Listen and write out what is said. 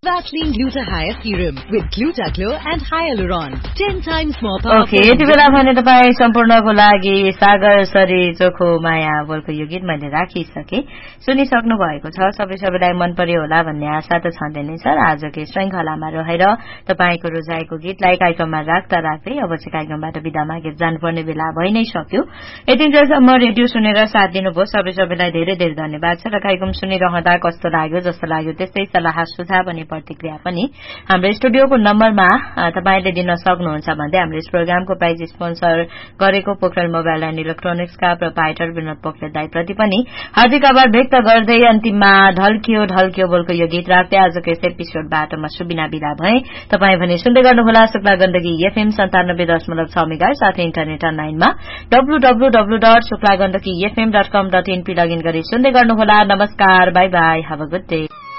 Vaseline Gluta-Hya Serum with Glutaglo and Hyaluron. 10 times more powerful. Okay, यति बेला भने तपाई सम्पूर्णको लागि सागर सरी चोखो माया बोलको यो गीत मैले राखिसके सुनिसक्नु भएको छ। सबैलाई मन पर्यो होला भन्ने आशा त छँदै नै छ। आजको श्रृंखलामा रहेर तपाईको रोजाइको गीतलाई कार्यक्रममा राख्दा राख्दै अब चाहिँ कार्यक्रमबाट बिदा मागेर जानुपर्ने बेला भइ नै सक्यो। यतिन्जेलसम्म रेडियो सुनेर साथ दिनुभयो सबैलाई धेरै धेरै धन्यवाद छ। र कार्यक्रम सुनिरहँदा कस्तो लाग्यो जस्तो लाग्यो त्यस्तै सल्लाह सुझाव अनि प्रतिक्रिया पनि हाम्रो स्टुडियोको नम्बरमा तपाईले दिन सक्नुहुन्छ भन्दै हाम्रो यस प्रोग्रामको प्राइज स्पोन्सर गरेको Pokharel mobile and इलेक्ट्रोनिक्सका proprietor Vinod Pokharel दाइप्रति पनि हार्दिक आभार व्यक्त गर्दै अन्तिममा ढल्कियो बोलको यो गीत राख्दै आजको यस एपिसोडबाट म सुबिना बिदा भए। तपाई भने सुन्दै गर्नुहोला शुक्ला गण्डकी एफएम 97.6 मेगाहर्ज साथै इन्टरनेट अनलाइनमा www.shuklagandakifm.com.in लगइन गरी सुन्दै गर्नुहोला। नमस्कार, by by, have a good day.